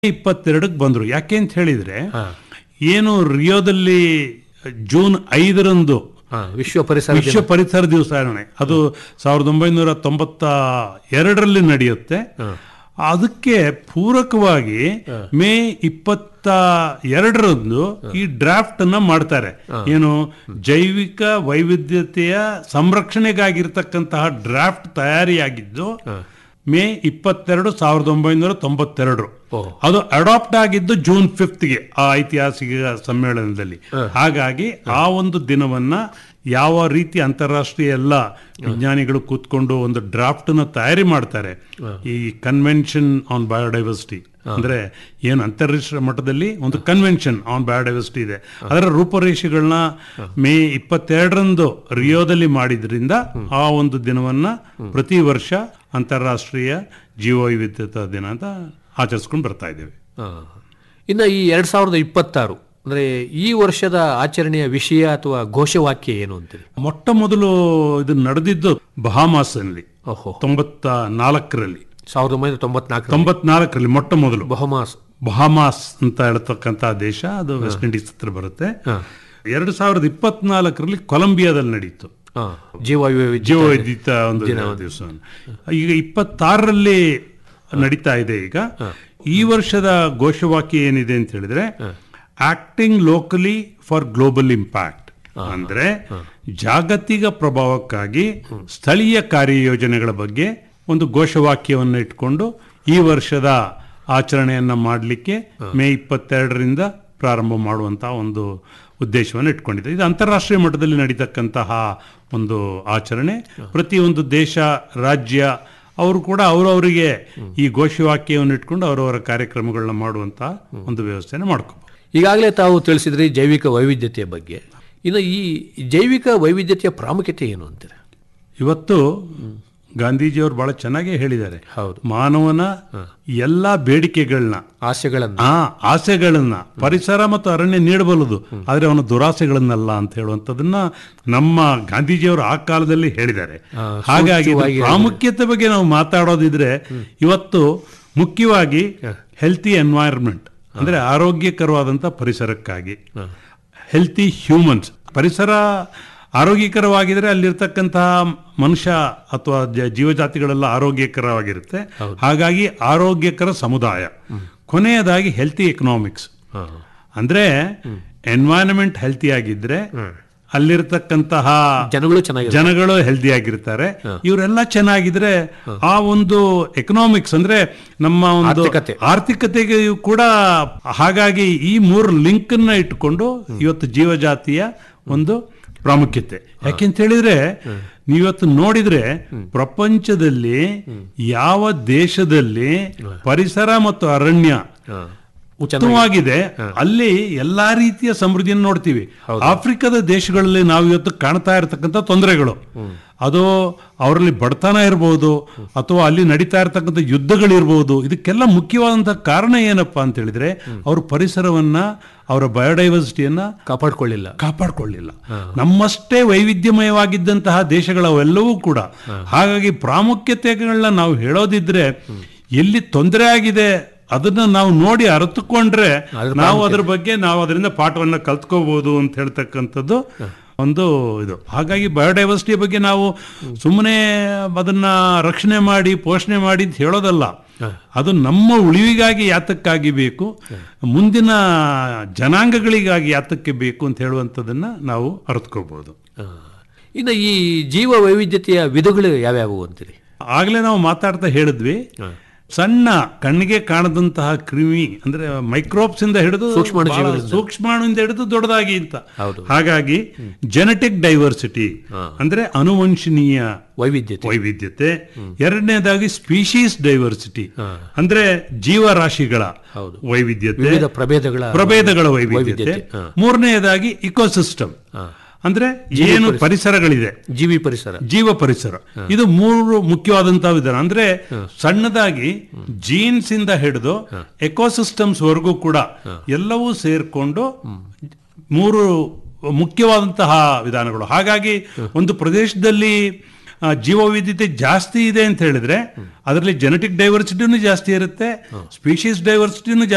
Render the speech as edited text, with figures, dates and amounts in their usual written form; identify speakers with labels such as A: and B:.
A: 22ಕ್ಕೆ ಬಂದರು. ಯಾಕೆ ಅಂತ ಹೇಳಿದರೆ ಏನು ರಿಯೋದಲ್ಲಿ ಜೂನ್ 5ರಂದು
B: ವಿಶ್ವ
A: ಪರಿಸರ ದಿವಸಾಚರಣೆ ಅದು 1992ರಲ್ಲಿ ನಡೆಯುತ್ತೆ. ಅದಕ್ಕೆ ಪೂರಕವಾಗಿ ಮೇ 22ರಂದು ಈ ಡ್ರಾಫ್ಟ್ ಅನ್ನ ಮಾಡ್ತಾರೆ. ಏನು ಜೈವಿಕ ವೈವಿಧ್ಯತೆಯ ಸಂರಕ್ಷಣೆಗಾಗಿರ್ತಕ್ಕಂತಹ ಡ್ರಾಫ್ಟ್ ತಯಾರಿಯಾಗಿದ್ದು ಮೇ 22, 1992. ಅದು ಅಡಾಪ್ಟ್ ಆಗಿದ್ದು ಜೂನ್ 5ಗೆ ಆ ಐತಿಹಾಸಿಕ ಸಮ್ಮೇಳನದಲ್ಲಿ. ಹಾಗಾಗಿ ಆ ಒಂದು ದಿನವನ್ನ ಯಾವ ರೀತಿ ಅಂತಾರಾಷ್ಟ್ರೀಯ ಎಲ್ಲ ವಿಜ್ಞಾನಿಗಳು ಕೂತ್ಕೊಂಡು ಒಂದು ಡ್ರಾಫ್ಟ್ ನ ತಯಾರಿ ಮಾಡ್ತಾರೆ. ಈ ಕನ್ವೆನ್ಷನ್ ಆನ್ ಬಯೋಡೈವರ್ಸಿಟಿ ಅಂದ್ರೆ ಏನು ಅಂತಾರಾಷ್ಟ್ರೀಯ ಮಟ್ಟದಲ್ಲಿ ಒಂದು ಕನ್ವೆನ್ಷನ್ ಆನ್ ಬಯೋಡೈವರ್ಸಿಟಿ ಇದೆ, ಅದರ ರೂಪರೇಷೆಗಳನ್ನ ಮೇ 22ರಂದು ರಿಯೋದಲ್ಲಿ ಮಾಡಿದ್ರಿಂದ ಆ ಒಂದು ದಿನವನ್ನ ಪ್ರತಿ ವರ್ಷ ಅಂತಾರಾಷ್ಟ್ರೀಯ ಜೀವವೈವಿಧ್ಯತಾ ದಿನ ಅಂತ ಆಚರಿಸ್ಕೊಂಡು ಬರ್ತಾ ಇದ್ದೇವೆ.
B: ಇನ್ನು ಈ 2026 ಅಂದ್ರೆ ಈ ವರ್ಷದ ಆಚರಣೆಯ ವಿಷಯ ಅಥವಾ ಘೋಷವಾಕ್ಯ ಏನು ಅಂತೀರಿ?
A: ಮೊಟ್ಟ ಮೊದಲು ಇದು ನಡೆದಿದ್ದು ಬಹಾಮಾಸ್ನಲ್ಲಿ 94ರಲ್ಲಿ
B: 1994
A: ಮೊಟ್ಟ ಮೊದಲು ಬಹಾಮಾಸ್ ಅಂತ ಹೇಳ್ತಕ್ಕಂಥ ದೇಶ, ಅದು ವೆಸ್ಟ್ ಇಂಡೀಸ್ ಹತ್ರ ಬರುತ್ತೆ. 2024ರಲ್ಲಿ ಕೊಲಂಬಿಯಾದಲ್ಲಿ ನಡೀತು ಜೀವವೈವಿಧ್ಯತಾ ಒಂದು ದಿವಸ. ಈಗ 26ರಲ್ಲಿ ನಡೀತಾ ಇದೆ. ಈಗ ಈ ವರ್ಷದ ಘೋಷವಾಕ್ಯ ಏನಿದೆ ಅಂತ ಹೇಳಿದ್ರೆ acting locally for global impact, ಅಂದ್ರೆ ಜಾಗತಿಕ ಪ್ರಭಾವಕ್ಕಾಗಿ ಸ್ಥಳೀಯ ಕಾರ್ಯಯೋಜನೆಗಳ ಬಗ್ಗೆ ಒಂದು ಘೋಷವಾಕ್ಯವನ್ನು ಇಟ್ಕೊಂಡು ಈ ವರ್ಷದ ಆಚರಣೆಯನ್ನ ಮಾಡಲಿಕ್ಕೆ ಮೇ 22ರಿಂದ ಪ್ರಾರಂಭ ಮಾಡುವಂತಹ ಒಂದು ಉದ್ದೇಶವನ್ನು ಇಟ್ಕೊಂಡಿದೆ. ಇದು ಅಂತಾರಾಷ್ಟ್ರೀಯ ಮಟ್ಟದಲ್ಲಿ ನಡೀತಕ್ಕಂತಹ ಒಂದು ಆಚರಣೆ. ಪ್ರತಿಯೊಂದು ದೇಶ ರಾಜ್ಯ ಅವರು ಕೂಡ ಅವರವರಿಗೆ ಈ ಘೋಷವಾಕ್ಯವನ್ನು ಇಟ್ಕೊಂಡು ಅವರವರ ಕಾರ್ಯಕ್ರಮಗಳನ್ನ ಮಾಡುವಂತಹ ಒಂದು ವ್ಯವಸ್ಥೆನ ಮಾಡ್ಕೋಬಹುದು.
B: ಈಗಾಗಲೇ ತಾವು ತಿಳಿಸಿದ್ರಿ ಜೈವಿಕ ವೈವಿಧ್ಯತೆಯ ಬಗ್ಗೆ. ಇನ್ನು ಈ ಜೈವಿಕ ವೈವಿಧ್ಯತೆಯ ಪ್ರಾಮುಖ್ಯತೆ ಏನು ಅಂತೀರ?
A: ಇವತ್ತು ಗಾಂಧೀಜಿಯವರು ಬಹಳ ಚೆನ್ನಾಗಿ ಹೇಳಿದ್ದಾರೆ. ಮಾನವನ ಎಲ್ಲಾ ಬೇಡಿಕೆಗಳನ್ನ ಆಸೆಗಳನ್ನ ಪರಿಸರ ಮತ್ತು ಅರಣ್ಯ ನೀಡಬಲ್ಲದು, ಆದ್ರೆ ಅವನ ದುರಾಸೆಗಳನ್ನಲ್ಲ ಅಂತ ಹೇಳುವಂಥದ್ದನ್ನ ನಮ್ಮ ಗಾಂಧೀಜಿಯವರು ಆ ಕಾಲದಲ್ಲಿ ಹೇಳಿದ್ದಾರೆ. ಹಾಗಾಗಿ ಪ್ರಾಮುಖ್ಯತೆ ಬಗ್ಗೆ ನಾವು ಮಾತಾಡೋದಿದ್ರೆ ಇವತ್ತು ಮುಖ್ಯವಾಗಿ ಹೆಲ್ತಿ ಎನ್ವೈರನ್ಮೆಂಟ್ ಅಂದ್ರೆ ಆರೋಗ್ಯಕರವಾದಂಥ ಪರಿಸರಕ್ಕಾಗಿ, ಹೆಲ್ತಿ ಹ್ಯೂಮನ್ಸ್, ಪರಿಸರ ಆರೋಗ್ಯಕರವಾಗಿದ್ರೆ ಅಲ್ಲಿರ್ತಕ್ಕಂತಹ ಮನುಷ್ಯ ಅಥವಾ ಜೀವಜಾತಿಗಳೆಲ್ಲ ಆರೋಗ್ಯಕರವಾಗಿರುತ್ತೆ. ಹಾಗಾಗಿ ಆರೋಗ್ಯಕರ ಸಮುದಾಯ. ಕೊನೆಯದಾಗಿ ಹೆಲ್ತಿ ಎಕನಾಮಿಕ್ಸ್, ಅಂದ್ರೆ ಎನ್ವೈರನ್ಮೆಂಟ್ ಹೆಲ್ತಿ ಆಗಿದ್ರೆ ಅಲ್ಲಿರ್ತಕ್ಕಂತಹ ಜನಗಳು ಹೆಲ್ದಿ ಆಗಿರ್ತಾರೆ. ಇವರೆಲ್ಲ ಚೆನ್ನಾಗಿದ್ರೆ ಆ ಒಂದು ಎಕನಾಮಿಕ್ಸ್ ಅಂದ್ರೆ ನಮ್ಮ ಒಂದು ಆರ್ಥಿಕತೆಗೆ ಕೂಡ. ಹಾಗಾಗಿ ಈ 3 ಲಿಂಕ್ ಅನ್ನ ಇಟ್ಟುಕೊಂಡು ಇವತ್ತು ಜೀವಜಾತಿಯ ಒಂದು ಪ್ರಾಮುಖ್ಯತೆ. ಯಾಕೆಂತ ಹೇಳಿದ್ರೆ ನೀವತ್ತು ನೋಡಿದ್ರೆ ಪ್ರಪಂಚದಲ್ಲಿ ಯಾವ ದೇಶದಲ್ಲಿ ಪರಿಸರ ಮತ್ತು ಅರಣ್ಯ ಉತ್ತಮವಾಗಿದೆ ಅಲ್ಲಿ ಎಲ್ಲಾ ರೀತಿಯ ಸಮೃದ್ಧಿಯನ್ನು ನೋಡ್ತೀವಿ. ಆಫ್ರಿಕಾದ ದೇಶಗಳಲ್ಲಿ ನಾವು ಇವತ್ತು ಕಾಣ್ತಾ ಇರತಕ್ಕಂಥ ತೊಂದರೆಗಳು, ಅದು ಅವರಲ್ಲಿ ಬಡತನ ಇರಬಹುದು ಅಥವಾ ಅಲ್ಲಿ ನಡೀತಾ ಇರತಕ್ಕಂಥ ಯುದ್ಧಗಳಿರ್ಬೋದು, ಇದಕ್ಕೆಲ್ಲ ಮುಖ್ಯವಾದಂತಹ ಕಾರಣ ಏನಪ್ಪಾ ಅಂತ ಹೇಳಿದ್ರೆ ಅವರು ಪರಿಸರವನ್ನ, ಅವರ ಬಯೋಡೈವರ್ಸಿಟಿಯನ್ನ ಕಾಪಾಡ್ಕೊಳ್ಳಿಲ್ಲ. ನಮ್ಮಷ್ಟೇ ವೈವಿಧ್ಯಮಯವಾಗಿದ್ದಂತಹ ದೇಶಗಳವೆಲ್ಲವೂ ಕೂಡ. ಹಾಗಾಗಿ ಪ್ರಾಮುಖ್ಯತೆಗಳನ್ನ ನಾವು ಹೇಳೋದಿದ್ರೆ ಎಲ್ಲಿ ತೊಂದರೆ ಆಗಿದೆ ಅದನ್ನ ನಾವು ನೋಡಿ ಅರಿತುಕೊಂಡ್ರೆ ನಾವು ಅದ್ರ ಬಗ್ಗೆ ಅದರಿಂದ ಪಾಠವನ್ನ ಕಲ್ತ್ಕೋಬಹುದು ಅಂತ ಹೇಳ್ತಕ್ಕಂಥದ್ದು ಒಂದು ಇದು. ಹಾಗಾಗಿ ಬಯೋಡೈವರ್ಸಿಟಿ ಬಗ್ಗೆ ನಾವು ಸುಮ್ಮನೆ ಅದನ್ನ ರಕ್ಷಣೆ ಮಾಡಿ ಪೋಷಣೆ ಮಾಡಿ ಅಂತ ಹೇಳೋದಲ್ಲ, ಅದು ನಮ್ಮ ಉಳಿವಿಗಾಗಿ ಯಾತಕ್ಕಾಗಿ ಬೇಕು, ಮುಂದಿನ ಜನಾಂಗಗಳಿಗಾಗಿ ಯಾತಕ್ಕೆ ಬೇಕು ಅಂತ ಹೇಳುವಂಥದ್ದನ್ನ ನಾವು ಅರಿತುಕೋಬಹುದು.
B: ಇನ್ನು ಈ ಜೀವ ವೈವಿಧ್ಯತೆಯ ವಿಧಗಳು ಯಾವ್ಯಾವು ಅಂತೀರಿ?
A: ಆಗ್ಲೇ ನಾವು ಮಾತಾಡ್ತಾ ಹೇಳಿದ್ವಿ, ಸಣ್ಣ ಕಣ್ಣಿಗೆ ಕಾಣದಂತಹ ಕ್ರಿಮಿ ಅಂದ್ರೆ ಮೈಕ್ರೋಬ್ಸ್ ಇಂದ ಹಿಡಿದು ಸೂಕ್ಷ್ಮಾಣುವಿಂದ ಹಿಡಿದು ದೊಡ್ಡದಾಗಿ ಅಂತ. ಹಾಗಾಗಿ ಜೆನೆಟಿಕ್ ಡೈವರ್ಸಿಟಿ ಅಂದ್ರೆ ಅನುವಂಶನೀಯ ವೈವಿಧ್ಯತೆ. ಎರಡನೇದಾಗಿ ಸ್ಪೀಶೀಸ್ ಡೈವರ್ಸಿಟಿ ಅಂದ್ರೆ ಜೀವರಾಶಿಗಳ ವೈವಿಧ್ಯತೆ, ಪ್ರಭೇದಗಳ ವೈವಿಧ್ಯತೆ. ಮೂರನೆಯದಾಗಿ ಇಕೋಸಿಸ್ಟಮ್ ಅಂದ್ರೆ ಏನು ಪರಿಸರಗಳಿದೆ, ಜೀವ ಪರಿಸರ. ಇದು 3 ಮುಖ್ಯವಾದಂತಹ ವಿಧಾನ. ಅಂದ್ರೆ ಸಣ್ಣದಾಗಿ ಜೀನ್ಸ್ ಇಂದ ಹಿಡಿದು ಎಕೋಸಿಸ್ಟಮ್ಸ್ ವರೆಗೂ ಕೂಡ ಎಲ್ಲವೂ ಸೇರ್ಕೊಂಡು 3 ಮುಖ್ಯವಾದಂತಹ ವಿಧಾನಗಳು. ಹಾಗಾಗಿ ಒಂದು ಪ್ರದೇಶದಲ್ಲಿ ಜೀವವೈವಿಧ್ಯತೆ ಜಾಸ್ತಿ ಇದೆ ಅಂತ ಹೇಳಿದ್ರೆ ಅದರಲ್ಲಿ ಜೆನೆಟಿಕ್ ಡೈವರ್ಸಿಟಿನೂ ಜಾಸ್ತಿ ಇರುತ್ತೆ, ಸ್ಪೀಶೀಸ್ ಡೈವರ್ಸಿಟಿನೂ